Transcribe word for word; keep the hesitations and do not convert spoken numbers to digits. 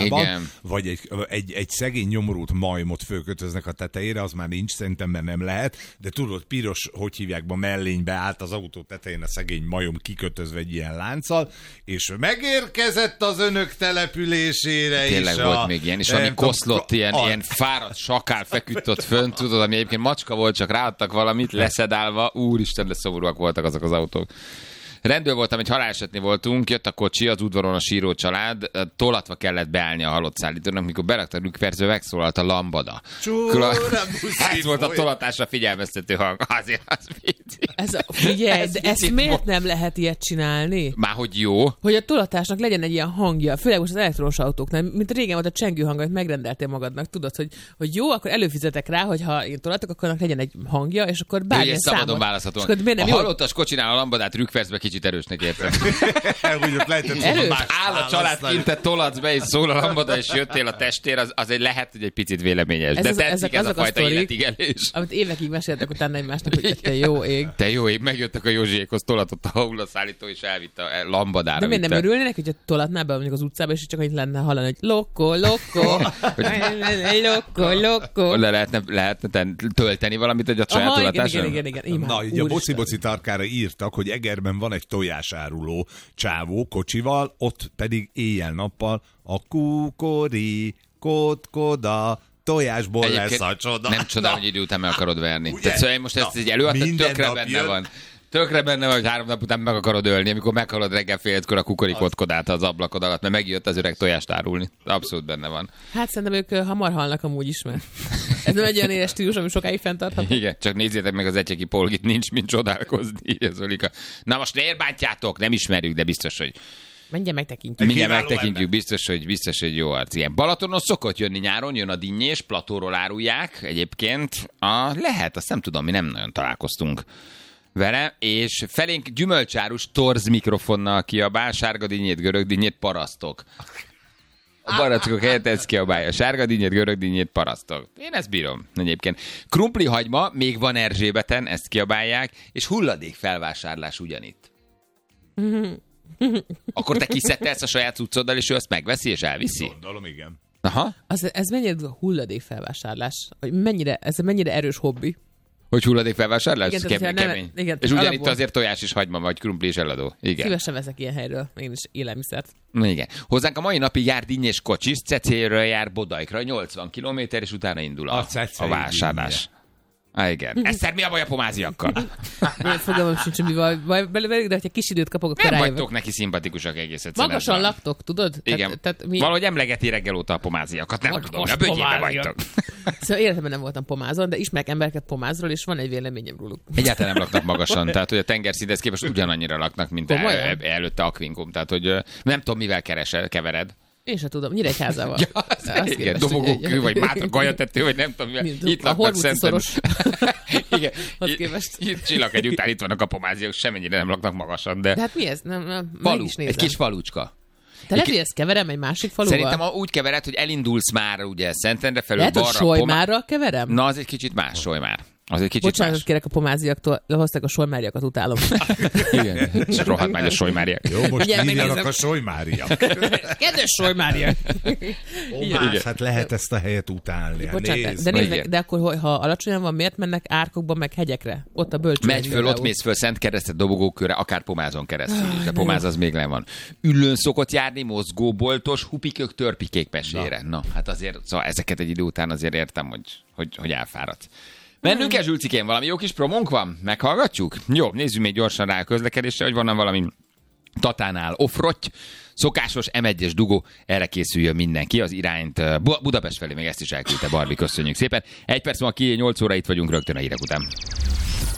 autópályában, Igen. vagy egy, egy, egy szegény nyomorult majmot fölkötöznek a tetejére, az már nincs, szerintem, mert nem lehet, de tudod, piros, hogy hívják, be mellénybe állt az autó tetején a szegény majom kikötözve egy ilyen lánccal, és megérkezett az önök településére. Tényleg is volt a, még ilyen, és ami koszlott, ilyen, a... ilyen fáradt sakál feküdt ott fönt, tudod, ami egyébként macska volt, csak ráadtak valamit, leszedálva, úristen, de szomorúak voltak azok az autók. Rendőr voltam, egy halálesetnél voltunk, jött a kocsi, az udvaron a síró család, tolatva kellett beállni a halott szállítónak, mikor berakta a rükverző, megszólalt a lambada. Csúra, Ez volt a tolatásra figyelmeztető hang. Azért az vicci. Ez a, figyelj, ez de ezt miért nem lehet ilyet csinálni? Már hogy jó. Hogy a tolatásnak legyen egy ilyen hangja, főleg most az elektromos autóknál, mint régen volt a csengő hang, amit megrendeltél magadnak, tudod, hogy, hogy jó, akkor előfizetek rá, hogy ha én tolatok, akkor annak legyen egy hangja, és akkor bármilyen számot. Szabadon választhatóan. A halottas kocsinál a lambadát rükverzbe kicsit erősnek értem. Áll a család kint, te tolatsz be, és szól a lambada, és jöttél a testér, az, az egy lehet, hogy egy picit véleményes. De ez, tetszik ez a fajta életigelés. Amit évekig meséltek utána egymásnak, hogy te jó ég. Te jó ég, megjöttek a Józsiékhoz, tolatott a hullaszállító, és elvitte a lambadára. De miért nem örülnének, hogyha tolatná be mondjuk az utcába, és csak annyit lenne hallani, hogy lokko, lokko, lokko, lokko. Le lehetne, lehetne tölteni valamit egy a saját Aha, tolatáson? Igen, igen, igen. Na, így a boci-boci tarkára írtak, hogy Egerben van egy tojásáruló csávó kocsival, ott pedig éjjel-nappal a kukori, kotkoda, tojásból Egyébként lesz a csoda. Nem csodál, hogy idő után meg akarod verni. Ugye? Tehát szóval most ezt egy előadtad, tökre benne jön. Van. Tökre benne van, hogy három nap után meg akarod ölni, amikor meghalod reggel fél ötkor a kukorikotkodát az ablakod alatt, mert megjött az öreg tojást árulni. Abszolút benne van. Hát szerintem ők hamar halnak amúgy is, mert ez nem egy olyan éles stílus, ami sokáig fenntartható. Igen, csak nézzétek meg az Etyeki Polgit, nincs mint csodálkozni. Na most miért bántjátok? Nem ismerjük, de biztos, hogy Mindjárt megtekintjük. Mindjárt megtekintjük, biztos, hogy, biztos, hogy jó arc. Igen. Balatonon szokott jönni nyáron, jön a dinnyés, platóról árulják egyébként. A, lehet, azt nem tudom, mi nem nagyon találkoztunk vele, és felénk gyümölcsárus torz mikrofonnal kiabál, sárga dinnyét, görög dinnyét, parasztok. A barackok helyett ez kiabálja. Sárga dinnyét, görög dinnyét, parasztok. Én ezt bírom egyébként. Krumpli hagyma, még van Erzsébeten, ezt kiabálják, és hulladék felvásárlás ugyanitt. Akkor te kiszedtelsz a saját cuccoddal, és ő azt megveszi, és elviszi? Gondolom, igen. Aha. Az, ez mennyire hulladék felvásárlás? Hogy mennyire, ez mennyire erős hobbi? Hogy hulladék felvásárlás? Igen, kemény, nem, kemény. Igen, és ugyanitt alapból... azért tojás és hagyma, vagy krumpli és eladó. Igen. Szívesen veszek ilyen helyről, én is élelmiszert. Na igen. Hozzánk a mai napig jár dinnyés kocsis, Cecéről jár Bodaikra, nyolcvan kilométer, és utána indul a, a, a vásárlás. Ah, igen. Egyszer mi a baj a pomáziakkal? Én fogalmam sincs, mi baj, baj belőle, de ha kis időt kapok, akkor nem vagytok neki szimpatikusak egész egyszerűen. Magasan laktok, tudod? Igen. Tehát, tehát mi... Valahogy emlegeti reggel óta a pomáziakat. Nem tudom, a bögyébe vagytok. Szóval életemben nem voltam pomázon, de ismerek embereket pomázról, és van egy véleményem róluk. Egyáltalán nem laknak magasan, tehát hogy a tengerszinthez képest ugyanannyira laknak, mint el, el, előtte Aquincum. Tehát, hogy nem tudom, mivel keresel, kevered. Én sem tudom, Nyíregyházával. Ja, az igen, dobogókő, vagy mátra gajatető, vagy nem tudom, mivel. Itt laknak szerintem. Igen, itt, itt csillag egy után, itt vannak a pomáziak, semmennyire nem laknak magasan, de... De hát mi ez? Nem, nem, Falu, egy kis falucska. Te lehet, hogy ezt keverem egy másik faluval? Szerintem úgy kevered, hogy elindulsz már ugye Szentendre felül lehet, balra. Lehet, hogy Solymárral keverem? Na, az egy kicsit más Solymár. Az egy kicsit Bocsánatot más. kérek a pomáziaktól, lehozták a solymáriakat, utálom. Igen, és rohadt már a solymáriak. Jó, most írjanak a solymáriak. Kedves solymáriak! Más, hát lehet ezt a helyet utálni. Bocsánat, de, nézd, de akkor, ha alacsonyan van, miért mennek árkokba, meg hegyekre? Ott a bölcső. Megy föl, ott mész föl Szent Keresztet dobogókörre, akár pomázon keresztül is, de pomáz az még le van. Üllőn szokott járni mozgóboltos, hupikök, törpikék mesére. Na. Na, hát azért, szóval ezeket egy idő után azért értem, hogy, hogy, hogy elfáradsz. Mennünk-e, Zsülcikén? Valami jó kis promónk van? Meghallgatjuk? Jó, nézzük még gyorsan rá a közlekedésre, hogy van valami Tatánál offrotty, szokásos em egyes dugó, erre készüljön mindenki, az irányt Budapest felé, még ezt is elküldte Barbi, köszönjük szépen. Egy perc múlva ki, nyolc óra itt vagyunk, rögtön a hírek után.